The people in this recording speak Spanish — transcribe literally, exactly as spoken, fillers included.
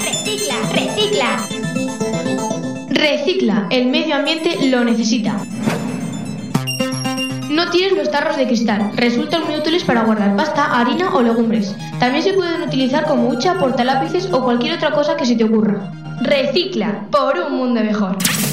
Recicla, recicla. Recicla, el medio ambiente lo necesita. No tires los tarros de cristal, resultan muy útiles para guardar pasta, harina o legumbres. También se pueden utilizar como hucha, portalápices o cualquier otra cosa que se te ocurra. Recicla, por un mundo mejor.